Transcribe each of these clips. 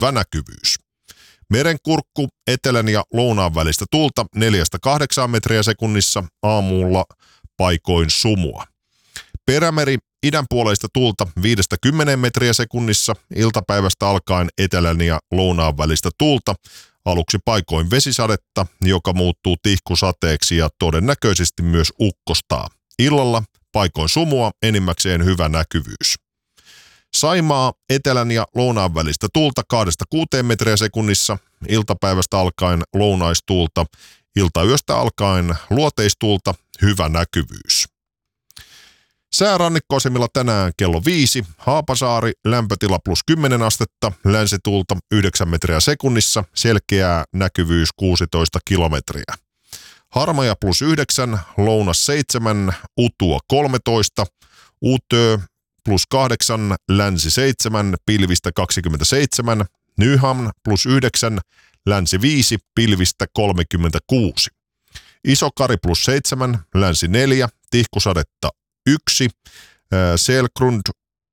hyvä näkyvyys. Merenkurkku etelän ja lounaan välistä tuulta 4-8 metriä sekunnissa, aamulla paikoin sumua. Perämeri idänpuoleista tuulta 5-10 metriä sekunnissa, iltapäivästä alkaen etelän ja lounaan välistä tuulta, aluksi paikoin vesisadetta, joka muuttuu tihkusateeksi ja todennäköisesti myös ukkostaa. Illalla paikoin sumua, enimmäkseen hyvä näkyvyys. Saimaa etelän ja lounaan välistä tuulta 2-6 metriä sekunnissa, iltapäivästä alkaen lounaistuulta, iltayöstä alkaen luoteistuulta, hyvä näkyvyys. Säärannikkoasemilla tänään kello 5, Haapasaari, lämpötila +10 astetta, länsituulta 9 metriä sekunnissa, selkeää näkyvyys 16 kilometriä. Harmaja +9, lounas 7, Utua 13, Utö +8, länsi 7, pilvistä 27, Nyhamn +9, länsi 5, pilvistä 36. Isokari +7, länsi 4, tihkusadetta 1, Selgrund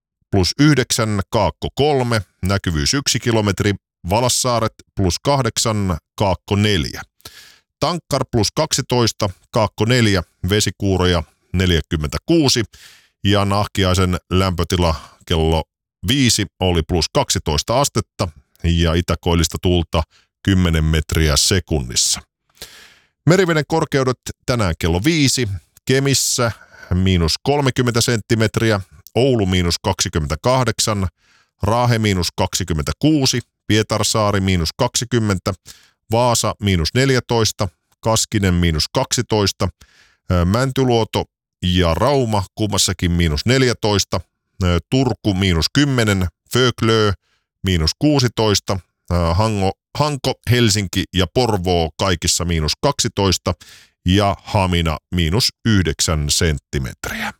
+9, Kaakko 3, näkyvyys 1 kilometri, Valassaaret +8, Kaakko 4. Tankkar +12, Kaakko 4, vesikuuroja 46 ja Nahkiaisen lämpötila kello 5 oli +12 astetta ja itäkoillista tuulta 10 metriä sekunnissa. Meriveden korkeudet tänään kello 5, Kemissä -30 senttimetriä, Oulu -28, Raahe -26, Pietarsaari -20, Vaasa -14, Kaskinen -12, Mäntyluoto ja Rauma kummassakin -14, Turku -10, Föglö -16, Hanko, Helsinki ja Porvoo kaikissa -12 ja Hamina -9 senttimetriä.